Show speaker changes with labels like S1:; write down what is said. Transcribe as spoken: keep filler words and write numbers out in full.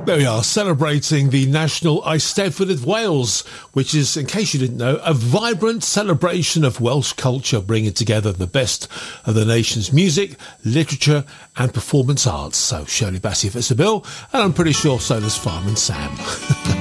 S1: There we are, celebrating the National Eisteddfod of Wales, which is, in case you didn't know, a vibrant celebration of Welsh culture, bringing together the best of the nation's music, literature and performance arts. So Shirley Bassey fits the bill, and I'm pretty sure so does Fireman Sam.